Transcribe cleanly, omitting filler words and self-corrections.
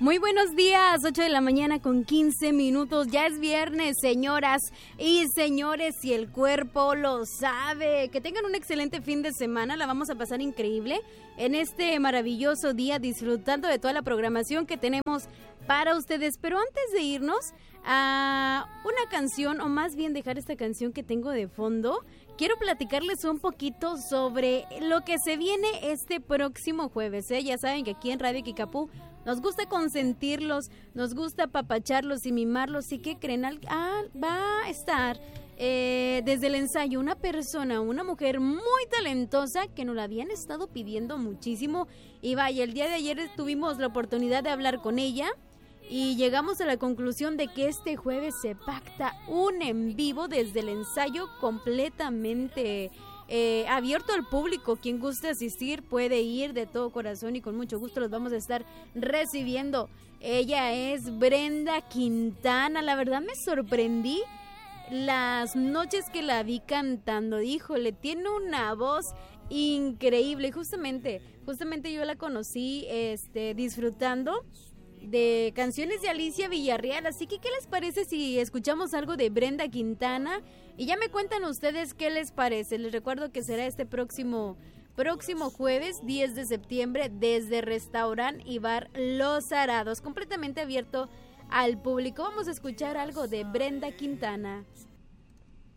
Muy buenos días, 8 de la mañana con 15 minutos. Ya es viernes, señoras y señores, y el cuerpo lo sabe. Que tengan un excelente fin de semana, la vamos a pasar increíble en este maravilloso día, disfrutando de toda la programación que tenemos para ustedes. Pero antes de irnos a una canción, o más bien dejar esta canción que tengo de fondo, quiero platicarles un poquito sobre lo que se viene este próximo jueves, ¿eh? Ya saben que aquí en Radio Kikapú nos gusta consentirlos, nos gusta apapacharlos y mimarlos. ¿Y qué creen? Va a estar desde el ensayo una persona, una mujer muy talentosa que nos la habían estado pidiendo muchísimo. Y vaya, el día de ayer tuvimos la oportunidad de hablar con ella y llegamos a la conclusión de que este jueves se pacta un en vivo desde el ensayo completamente abierto al público. Quien guste asistir puede ir de todo corazón y con mucho gusto los vamos a estar recibiendo. Ella es Brenda Quintana. La verdad me sorprendí las noches que la vi cantando. Híjole, tiene una voz increíble. Justamente yo la conocí disfrutando de canciones de Alicia Villarreal, así que ¿qué les parece si escuchamos algo de Brenda Quintana? Y ya me cuentan ustedes qué les parece. Les recuerdo que será este próximo jueves 10 de septiembre desde Restaurant y Bar Los Arados, completamente abierto al público. Vamos a escuchar algo de Brenda Quintana.